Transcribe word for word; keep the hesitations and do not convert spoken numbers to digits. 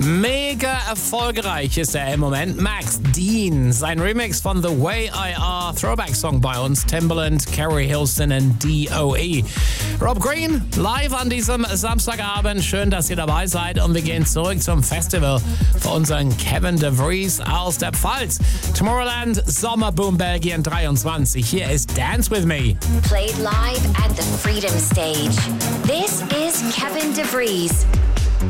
Mega erfolgreich ist er im Moment. Max Dean, sein Remix von The Way I Are, Throwback-Song bei uns. Timbaland, Carrie Hilson und D O E. Rob Green, live an diesem Samstagabend. Schön, dass ihr dabei seid. Und wir gehen zurück zum Festival für unseren Kevin DeVries aus der Pfalz. Tomorrowland, Sommerboom Belgien dreiundzwanzig. Hier ist Dance With Me. Played live at the Freedom Stage. This is Kevin DeVries.